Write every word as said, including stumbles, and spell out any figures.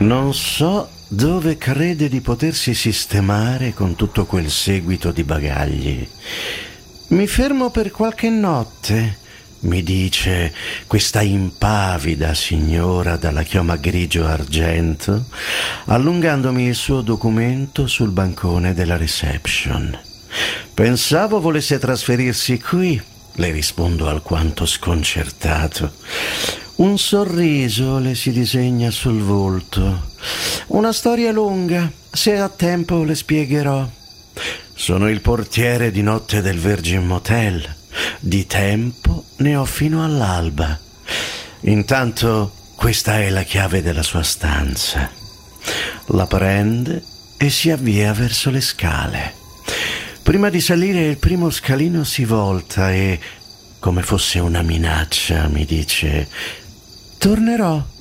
Non so dove crede di potersi sistemare con tutto quel seguito di bagagli. Mi fermo per qualche notte, mi dice questa impavida signora dalla chioma grigio-argento, allungandomi il suo documento sul bancone della reception. Pensavo volesse trasferirsi qui, le rispondo alquanto sconcertato. Un sorriso le si disegna sul volto. Una storia lunga, se ha tempo le spiegherò. Sono il portiere di notte del Virgin Motel. Di tempo ne ho fino all'alba. Intanto questa è la chiave della sua stanza. La prende e si avvia verso le scale. Prima di salire il primo scalino si volta e, come fosse una minaccia, mi dice: tornerò.